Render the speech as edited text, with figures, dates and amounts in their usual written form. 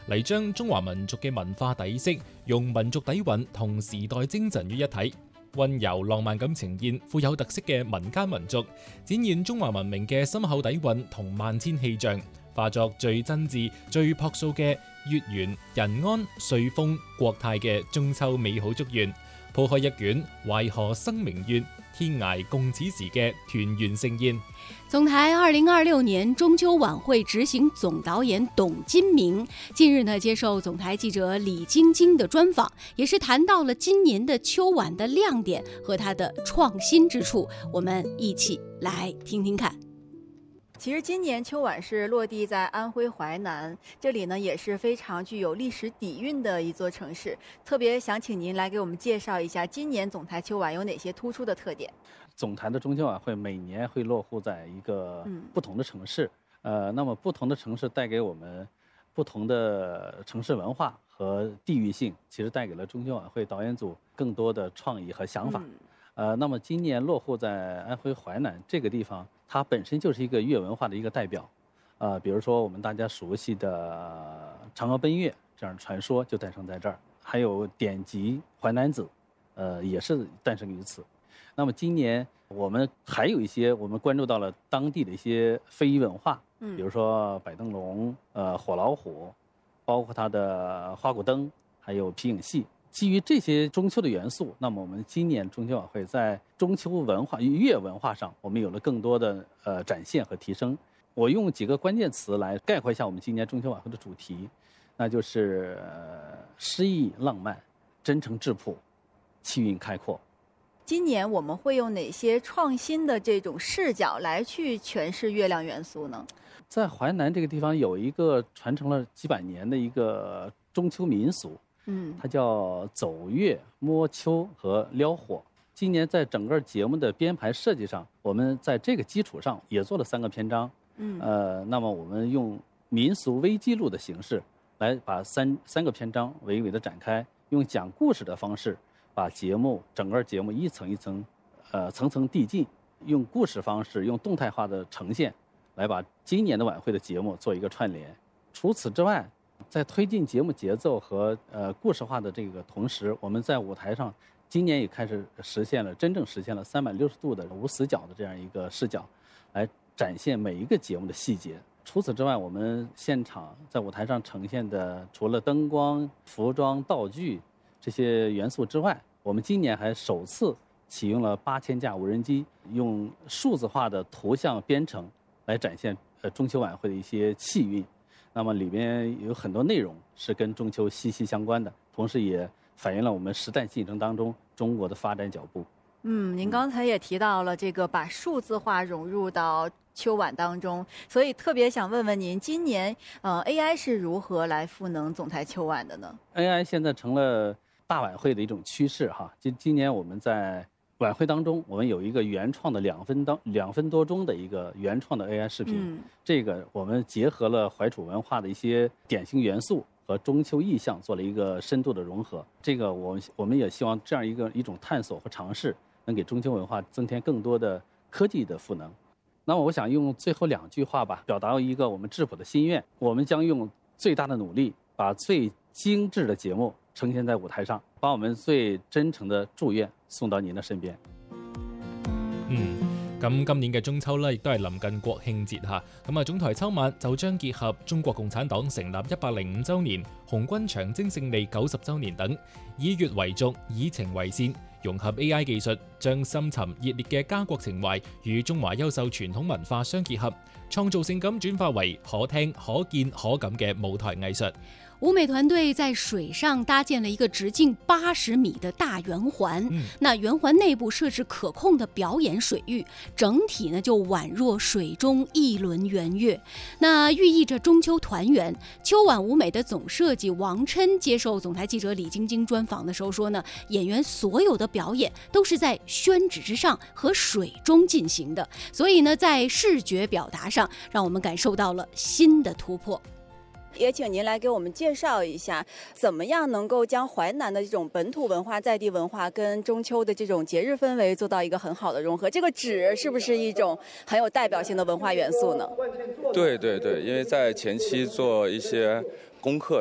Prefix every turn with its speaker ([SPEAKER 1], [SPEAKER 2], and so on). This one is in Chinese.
[SPEAKER 1] 嚟將中華民族嘅文化底色用民族底蘊同時代精神於一體，溫柔浪漫咁呈現富有特色嘅民間民族，展現中華文明嘅深厚底蘊同萬千氣象，化作最真摯、最樸素嘅月圓人安、歲豐國泰嘅中秋美好祝願，鋪開一卷淮河生明月，天涯共此時嘅團圓盛宴。
[SPEAKER 2] 總台2026年中秋晚會執行總導演董金明近日呢接受總台記者李晶晶的專訪，也是談到了今年的秋晚的亮點和它的創新之處，我們一起來聽聽看。
[SPEAKER 3] 其實今年秋晚是落地在安徽淮南，這裡呢也是非常具有歷史底蘊的一座城市。特別想請您來給我們介紹一下今年總台秋晚有哪些突出的特點。
[SPEAKER 4] 總台的中秋晚會每年會落戶在一個不同的城市，那麼不同的城市帶給我們不同的城市文化和地域性，其實帶給了中秋晚會導演組更多的創意和想法。那麼今年落戶在安徽淮南這個地方，它本身就是一個粵文化的一個代表，比如說我們大家熟悉的嫦娥奔月這樣傳說就誕生在這兒，還有典籍淮南子，也是誕生於此。那麼今年我們還有一些我們關注到了當地的一些非遺文化，比如說擺燈籠、火老虎，包括它的花鼓燈，還有皮影戲。基於這些中秋的元素，那麼我們今年中秋晚會在中秋文化、粵文化上，我們有了更多的展現和提升。我用幾個關鍵詞來概括一下我們今年中秋晚會的主題，那就是詩意浪漫、真誠質樸、氣韻開闊。
[SPEAKER 3] 今年我們會用哪些創新的這種視角來去詮釋月亮元素呢？
[SPEAKER 4] 在淮南這個地方有一個傳承了幾百年的一個中秋民俗，它叫走月、摸秋和撩火。今年在整個節目的編排設計上，我們在這個基礎上也做了3個篇章。那麼我們用民俗微記錄的形式來把三個篇章娓娓的展開，用講故事的方式把整個節目一層一層，層層遞進，用故事方式，用動態化的呈現，來把今年的晚會的節目做一個串聯。除此之外，在推進節目節奏和故事化的這個同時，我們在舞台上今年也開始真正實現了360度的無死角的這樣一個視角，來展現每一個節目的細節。除此之外，我們現場在舞台上呈現的除了燈光、服裝、道具這些元素之外，我們今年還首次啟用了8000架無人機，用數字化的圖像編程來展現中秋晚會的一些氣韻。那麼裡面有很多內容是跟中秋息息相關的，同時也反映了我們時代進程當中中國的發展腳步。
[SPEAKER 3] 您剛才也提到了這個把數字化融入到秋晚當中，所以特別想問問您，今年AI 是如何來賦能總台秋晚的呢？
[SPEAKER 4] AI 現在成了大晚會的一種趨勢哈。今年我們在晚會當中，我們有一個原創的2分多鐘的一個原創的 AI 視頻，這個我們結合了淮楚文化的一些典型元素和中秋意象，做了一個深度的融合。這個我們也希望這樣一種探索和嘗試，能給中秋文化增添更多的科技的賦能。那麼我想用最後2句話吧，表達一個我們質樸的心願，我們將用最大的努力，把最精緻的節目呈現在舞台上，把我們最真誠的祝願送到您的身邊。
[SPEAKER 1] 咁今年嘅中秋咧，亦都係臨近國慶節嚇。咁啊，總台秋晚就將結合中國共產黨成立105週年、紅軍長征勝利90週年等，以粵為軸，以情為線，融合 AI 技術，將深沉熱烈嘅家國情懷與中華優秀傳統文化相結合，創造性咁轉化為可聽、可見、可感嘅舞台藝術。
[SPEAKER 2] 舞美團隊在水上搭建了一個直徑80米的大圓環，那圓環內部設置可控的表演水域，整體呢就宛若水中一輪圓月，那寓意着中秋團圓。秋晚舞美的總設計王琛接受總台記者李晶晶專訪的時候說呢，演員所有的表演都是在宣紙之上和水中進行的，所以呢在視覺表達上讓我們感受到了新的突破。
[SPEAKER 3] 也請您來給我們介紹一下，怎麼樣能夠將淮南的這種本土文化、在地文化跟中秋的這種節日氛圍做到一個很好的融合？這個紙是不是一種很有代表性的文化元素呢？
[SPEAKER 5] 對對對，因為在前期做一些功課，